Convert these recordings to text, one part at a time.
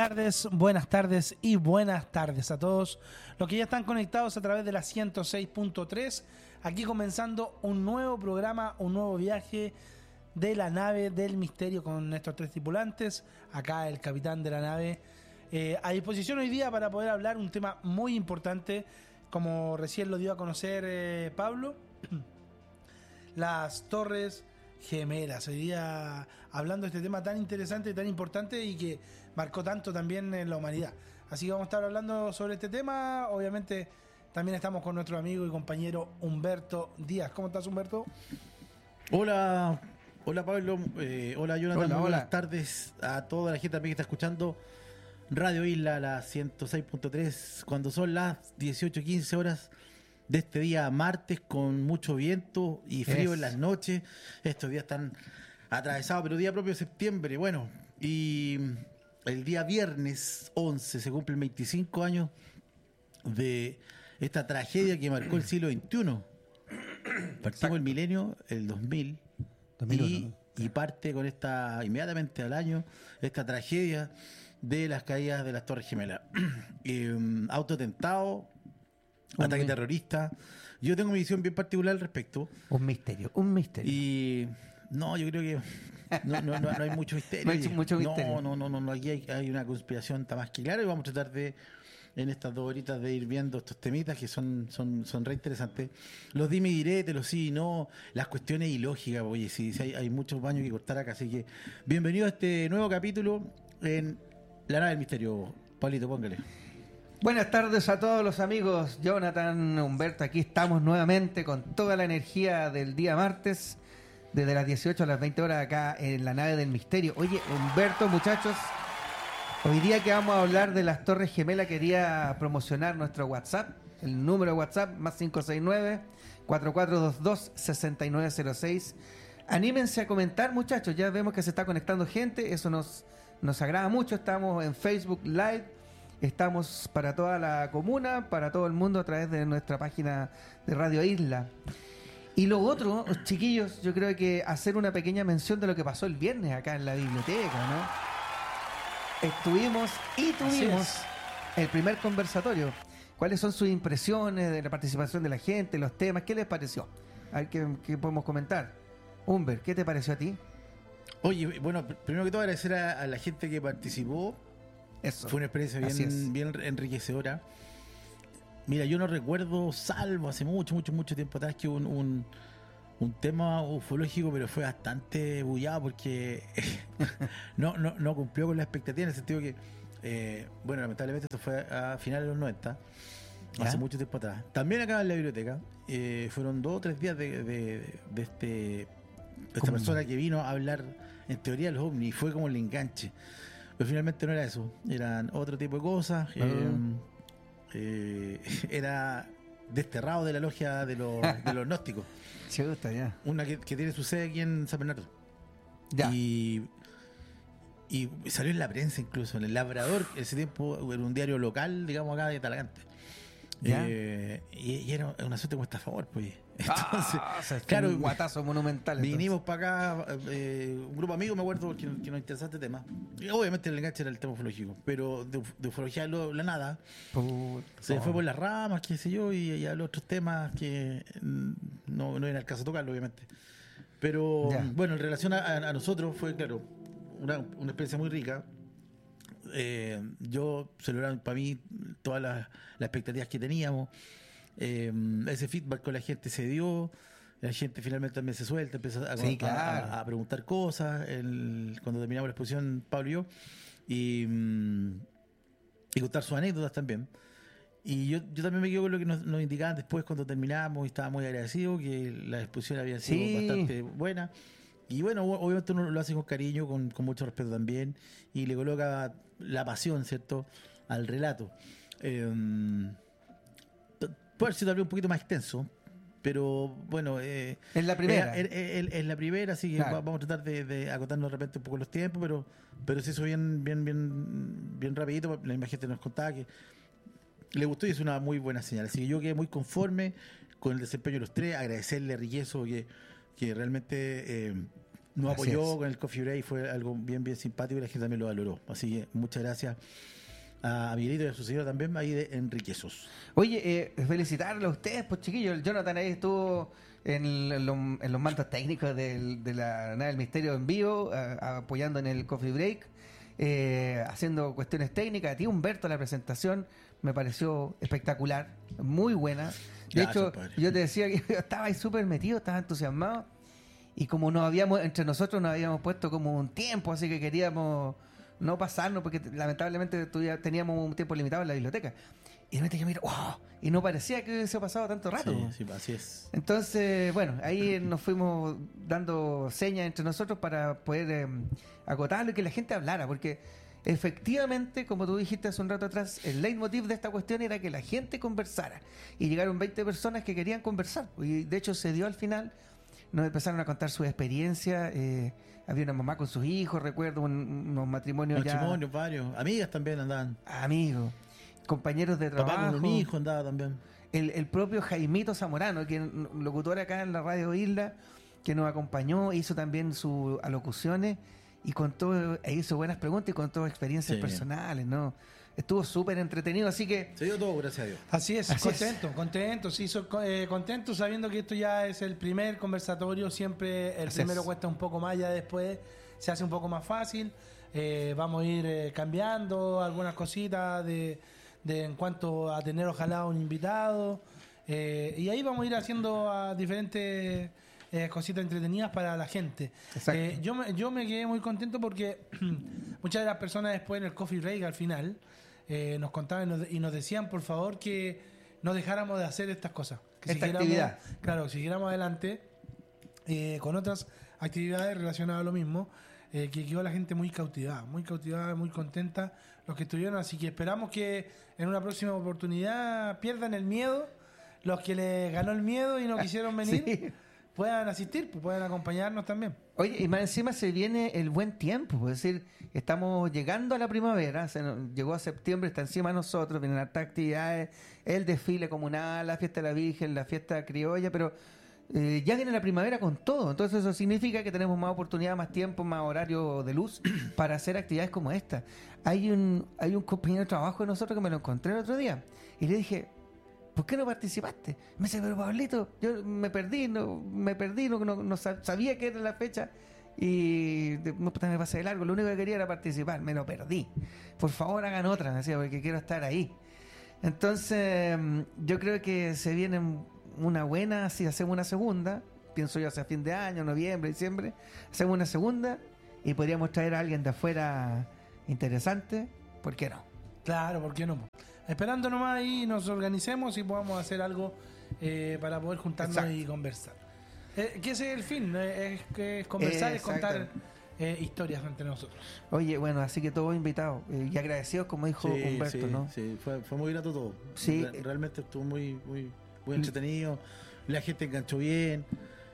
buenas tardes y buenas tardes a todos los que ya están conectados a través de la 106.3. Aquí comenzando un nuevo programa, un nuevo viaje de la nave del misterio con nuestros tres tripulantes. Acá el capitán de la nave a disposición hoy día para poder hablar un tema muy importante, como recién lo dio a conocer Pablo, las Torres Gemelas. Hoy día hablando de este tema tan interesante, tan importante y que marcó tanto también en la humanidad. Así que vamos a estar hablando sobre este tema. Obviamente también estamos con nuestro amigo y compañero Humberto Díaz. ¿Cómo estás, Humberto? Hola Pablo, hola Jonathan, Hola. buenas tardes a toda la gente también que está escuchando Radio Isla, la 106.3, cuando son las 18:15 horas de este día martes, con mucho viento y frío en las noches. Estos días están atravesados, pero día propio de septiembre. Bueno, y el día viernes 11 se cumplen 25 años de esta tragedia que marcó el siglo XXI. Partimos el milenio, el 2000, y parte con esta, inmediatamente al año, esta tragedia de las caídas de las Torres Gemelas. Autoatentado, ataque terrorista. Yo tengo mi visión bien particular al respecto. Un misterio. Y no, yo creo que no hay mucho misterio. No hay mucho misterio. No, aquí hay una conspiración está más que clara, y vamos a tratar de, en estas 2 horitas, de ir viendo estos temitas que son re interesantes. Los dime y direte, los sí y no, las cuestiones ilógicas. Oye, sí, hay muchos baños que cortar acá, así que bienvenido a este nuevo capítulo en La Nave del Misterio. Pablito, póngale. Buenas tardes a todos los amigos. Jonathan, Humberto, aquí estamos nuevamente con toda la energía del día martes, desde las 18 a las 20 horas acá en La Nave del Misterio. Oye, Humberto, muchachos, hoy día que vamos a hablar de las Torres Gemelas, quería promocionar nuestro WhatsApp, el número de WhatsApp, más 569-4422-6906. Anímense a comentar, muchachos, ya vemos que se está conectando gente, eso nos agrada mucho. Estamos en Facebook Live, estamos para toda la comuna, para todo el mundo a través de nuestra página de Radio Isla. Y lo otro, chiquillos, yo creo que hacer una pequeña mención de lo que pasó el viernes acá en la biblioteca, ¿no? Tuvimos el primer conversatorio. ¿Cuáles son sus impresiones de la participación de la gente, los temas? ¿Qué les pareció? A ver qué podemos comentar. Humber, ¿qué te pareció a ti? Oye, bueno, primero que todo agradecer a la gente que participó. Eso. Fue una experiencia bien enriquecedora. Mira, yo no recuerdo, salvo hace mucho tiempo atrás, que un tema ufológico, pero fue bastante bullado porque no cumplió con la expectativa, en el sentido que, bueno, lamentablemente esto fue a finales de los 90, hace mucho tiempo atrás. También acá en la biblioteca, fueron 2 o 3 días de esta persona que vino a hablar en teoría de los ovnis, y fue como el enganche. Pero finalmente no era eso, eran otro tipo de cosas. Era desterrado de la logia de los gnósticos. Se gusta, ya. Una que tiene su sede aquí en San Bernardo. Ya. Y salió en la prensa, incluso en El Labrador, ese tiempo era un diario local, digamos, acá de Talagante. Y era una suerte como estafador, pues. Entonces, claro, un guatazo monumental. Vinimos para acá, un grupo de amigos, me acuerdo, que nos interesaba este tema. Y obviamente el enganche era el tema ufológico, pero de ufología la nada. Se fue por las ramas, qué sé yo, y habló otros temas que no era el caso de tocarlo, obviamente. Pero bueno, en relación a nosotros fue, claro, una experiencia muy rica. Yo celebraba para mí todas las expectativas que teníamos. Ese feedback con la gente se dio, la gente finalmente también se suelta, empieza a preguntar cosas. Cuando terminamos la exposición, Pablo y yo, y contar sus anécdotas también. Y yo también me quedo con lo que nos indicaban después cuando terminamos, y estaba muy agradecido, que la exposición había sido bastante buena. Y bueno, obviamente uno lo hace con cariño, con mucho respeto también, y le coloca la pasión, ¿cierto?, al relato. Puede ser tal vez un poquito más extenso, pero bueno, es la primera. Es la primera, así que vamos a tratar de acotarnos de repente un poco los tiempos, pero se hizo bien rapidito. La misma gente nos contaba que le gustó y es una muy buena señal. Así que yo quedé muy conforme con el desempeño de los tres. Agradecerle a Riqueso que realmente nos Así apoyó es. con el Coffee Break, fue algo bien, bien simpático y la gente también lo valoró. Así que muchas gracias a Miguelito y a su señora también, ahí de Enriquezos. Oye, felicitarlo a ustedes, pues chiquillos. El Jonathan ahí estuvo en los mandos técnicos de la nave del misterio en vivo, apoyando en el Coffee Break, haciendo cuestiones técnicas. A ti, Humberto, la presentación me pareció espectacular, muy buena. De Gracias, hecho, padre. yo te decía que yo estaba ahí súper metido, estaba entusiasmado. Y como entre nosotros nos habíamos puesto como un tiempo, así que queríamos no pasarnos, porque lamentablemente teníamos un tiempo limitado en la biblioteca. Y de repente yo miro, ¡wow! Y no parecía que hubiese pasado tanto rato. Sí, así es. Entonces, bueno, ahí nos fuimos dando señas entre nosotros para poder acotarlo y que la gente hablara, porque efectivamente, como tú dijiste hace un rato atrás, el leitmotiv de esta cuestión era que la gente conversara. Y llegaron 20 personas que querían conversar. Y de hecho se dio al final. Nos empezaron a contar su experiencia. Había una mamá con sus hijos, recuerdo, unos matrimonios Matrimonios, varios. Amigas también andaban. amigos, compañeros de trabajo. Papá con un hijo andaba también. El propio Jaimito Zamorano, que es locutor acá en la Radio Isla, que nos acompañó, hizo también sus alocuciones y contó, hizo buenas preguntas y contó experiencias Sí. personales, ¿no? Estuvo súper entretenido, así que Se dio todo, gracias a Dios. Así es, Así contento, sí, contento sabiendo que esto ya es el primer conversatorio, siempre el Así primero es. cuesta un poco más, ya después se hace un poco más fácil, vamos a ir cambiando algunas cositas de en cuanto a tener ojalá un invitado, y ahí vamos a ir haciendo diferentes cositas entretenidas para la gente. Exacto. Yo me quedé muy contento porque muchas de las personas después en el Coffee Break al final nos contaban y nos decían por favor que no dejáramos de hacer estas cosas, que Esta siguiéramos- actividad. claro, siguiéramos adelante con otras actividades relacionadas a lo mismo, que quedó la gente muy cautivada, muy contenta los que estuvieron, así que esperamos que en una próxima oportunidad pierdan el miedo, los que les ganó el miedo y no quisieron venir Sí. puedan asistir, pues, puedan acompañarnos también. Oye, y más encima se viene el buen tiempo, es decir, estamos llegando a la primavera, llegó a septiembre, está encima de nosotros, vienen hartas actividades, el desfile comunal, la fiesta de la Virgen, la fiesta criolla, pero ya viene la primavera con todo, entonces eso significa que tenemos más oportunidad, más tiempo, más horario de luz para hacer actividades como esta. Hay un compañero de trabajo de nosotros que me lo encontré el otro día y le dije, ¿por qué no participaste? Me dice, pero Pablito, yo me perdí, no sabía que era la fecha y me pasé de largo, lo único que quería era participar, me lo perdí. Por favor hagan otra, me decía, porque quiero estar ahí. Entonces, yo creo que se viene una buena, si hacemos una segunda, pienso yo hacia fin de año, noviembre, diciembre, hacemos una segunda y podríamos traer a alguien de afuera interesante, ¿por qué no? Claro, ¿por qué no? Esperando nomás ahí nos organicemos y podamos hacer algo para poder juntarnos Exacto. y conversar. Que ese es el fin, es conversar, es contar Exacto. historias entre nosotros. Oye, bueno, así que todos invitados y agradecidos, como dijo Humberto, ¿no? Sí, fue muy grato todo. Sí. Realmente estuvo muy entretenido. La gente enganchó bien.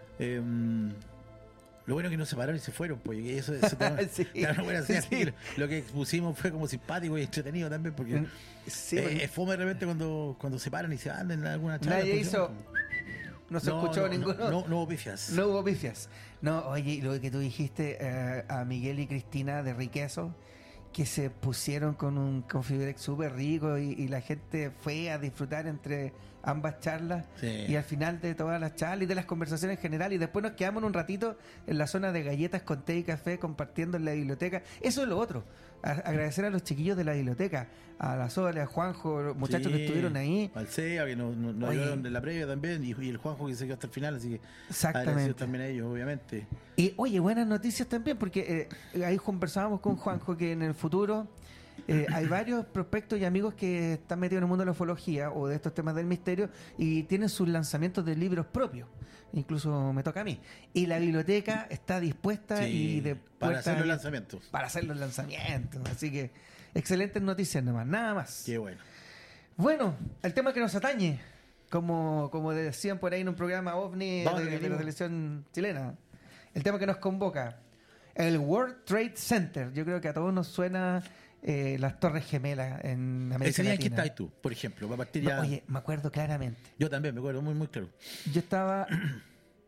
Lo bueno es que no se pararon y se fueron, pues y eso Sí. te da una buena señal. Sí. Lo que expusimos fue como simpático y entretenido también, porque Sí, porque es fome realmente cuando se paran y se van en alguna charla. nadie pues, hizo, no se escuchó ninguno. No hubo pifias. No hubo pifias. No, oye, y lo que tú dijiste a Miguel y Cristina de Riqueso, que se pusieron con un coffee break súper rico y la gente fue a disfrutar entre ambas charlas Sí. y al final de todas las charlas y de las conversaciones en general y después nos quedamos un ratito en la zona de galletas con té y café compartiendo en la biblioteca. Eso es lo otro. Agradecer a los chiquillos de la biblioteca, a la Sole, a Juanjo, los muchachos que estuvieron ahí. Al Seba, que nos Oye. ayudaron en la previa también, y el Juanjo que se quedó hasta el final, así que Exactamente. agradecidos también a ellos, obviamente. Y oye, buenas noticias también, porque ahí conversábamos con Juanjo que en el futuro hay varios prospectos y amigos que están metidos en el mundo de la ufología o de estos temas del misterio y tienen sus lanzamientos de libros propios. Incluso me toca a mí. Y la biblioteca está dispuesta y de para puertas hacer los abiertas lanzamientos. para hacer los lanzamientos. Así que excelentes noticias nomás, nada más. Qué bueno. Bueno, el tema que nos atañe, como decían por ahí en un programa OVNI Vamos, de la amigo. televisión chilena, el tema que nos convoca, el World Trade Center. Yo creo que a todos nos suena las Torres Gemelas en América Ese día en que Latina. estabas tú, por ejemplo, para partir No, ya. oye, me acuerdo claramente. Yo también me acuerdo muy claro. Yo estaba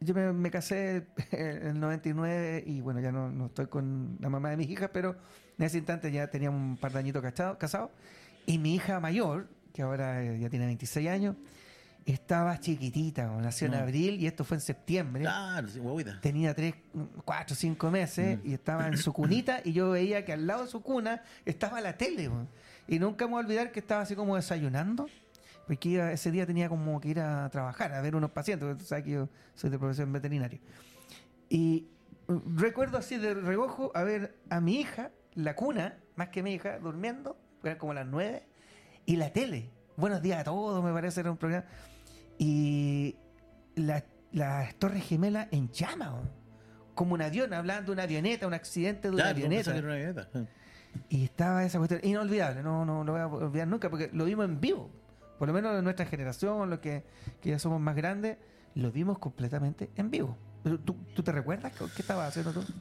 yo me casé en el 99 y bueno, ya no estoy con la mamá de mis hijas, pero en ese instante ya tenía un par de añitos casados. Y mi hija mayor, que ahora ya tiene 26 años, estaba chiquitita, nació en abril y esto fue en septiembre. Claro, sí, guaguita. Tenía 3, 4, 5 meses y estaba en su cunita y yo veía que al lado de su cuna estaba la tele. Y nunca me voy a olvidar que estaba así como desayunando, porque ese día tenía como que ir a trabajar, a ver unos pacientes, porque tú sabes que yo soy de profesión veterinaria. Y recuerdo así de reojo a ver a mi hija, la cuna, más que mi hija, durmiendo, eran como las 9, y la tele. Buenos días a todos, me parece, era un programa. Y las Torres Gemelas en llamas, como un avión, hablando de una avioneta, un accidente de una avioneta. Una avioneta. Y estaba esa cuestión inolvidable, no lo voy a olvidar nunca, porque lo vimos en vivo. Por lo menos de nuestra generación, los que ya somos más grandes, lo vimos completamente en vivo. Pero, ¿tú te recuerdas qué estabas haciendo tú?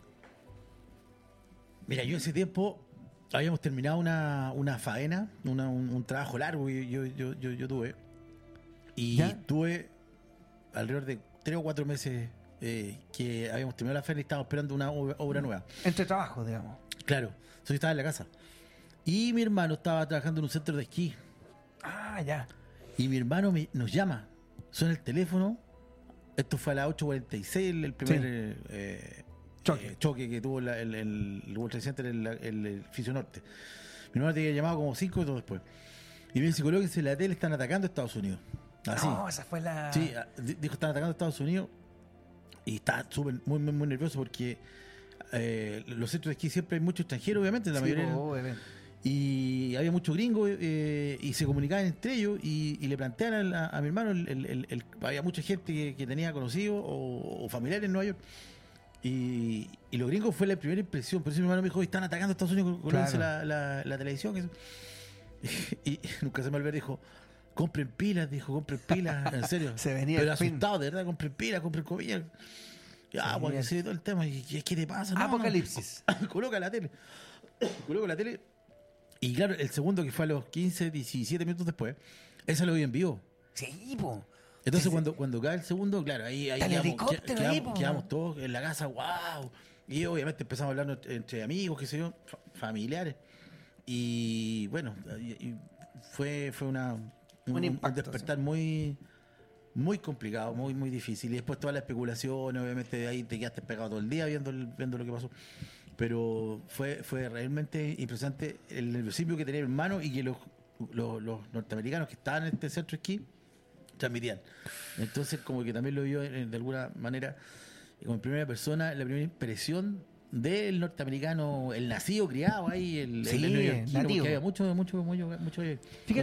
Mira, yo ese tiempo habíamos terminado una faena, un trabajo largo que yo tuve. Y ¿Ya? tuve alrededor de 3 o 4 meses que habíamos terminado la faena y estábamos esperando una obra nueva. Entre trabajos, digamos. Claro, yo estaba en la casa. Y mi hermano estaba trabajando en un centro de esquí. Ah, ya. Y mi hermano nos llama, suena el teléfono. Esto fue a las 8:46, el primer choque que tuvo el World Trade Center, el edificio norte. Mi hermano te había llamado como 5 minutos después. Y me dice, colóquense en la tele, están atacando a Estados Unidos. Así. No, esa fue la... Sí, dijo, están atacando a Estados Unidos. Y está muy nervioso porque los centros de esquí siempre hay muchos extranjeros, obviamente, la mayoría. Obviamente. Y había muchos gringos y se comunicaban entre ellos y le planteaban a mi hermano, había mucha gente que tenía conocidos o familiares en Nueva York. Y los gringos fue la primera impresión. Por eso mi hermano me dijo, están atacando a Estados Unidos, colóquense la televisión. Y nunca se me olvidó, dijo, compren pilas, en serio. Se venía pero el fin. asustado, de verdad, compren pilas, compren comida. Ya, porque se ve todo el tema. ¿Y qué te pasa? No, Apocalipsis. Coloca la tele. Coloca la tele. Y claro, el segundo que fue a los 15, 17 minutos después, ese lo vi en vivo. Sí, po. Entonces cuando cae el segundo, claro, ahí quedamos Po. todos en la casa, wow. Y obviamente empezamos a hablar entre amigos, qué sé yo, familiares. Y bueno, fue un despertar muy complicado, muy difícil. Y después todas las especulaciones, obviamente de ahí te quedaste pegado todo el día viendo lo que pasó. Pero fue realmente impresionante el nerviosismo que tenía mi hermano y que los norteamericanos que estaban en este centro de esquí transmitían. Entonces como que también lo vio de alguna manera como en primera persona, la primera impresión del norteamericano, el nacido, criado ahí, el neoyorquino, porque había mucho. Fíjate